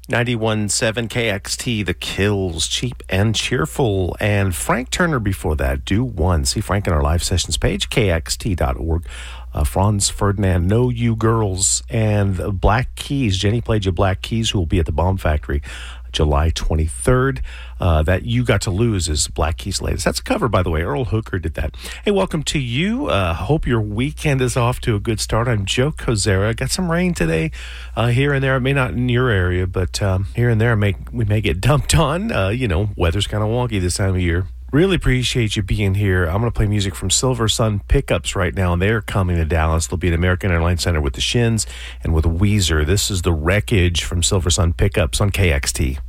91.7 KXT, The Kills, Cheap and Cheerful. And Frank Turner before that, Do One. See Frank on our live sessions page, kxt.org. Franz Ferdinand, Know You Girls, and Black Keys. Jenny played you Black Keys, who will be at the Bomb Factory July 23rd. That You Got to Lose is Black Keys' latest. That's a cover, by the way. Earl Hooker did that. Hey, welcome to you. Hope your weekend is off to a good start. I'm Joe Kozera. Got some rain today here and there. It may not in your area, but here and there we may get dumped on. Weather's kind of wonky this time of year. Really appreciate you being here. I'm going to play music from Silver Sun Pickups right now, and they're coming to Dallas. They'll be at American Airlines Center with the Shins and with Weezer. This is The Wreckage from Silver Sun Pickups on KXT.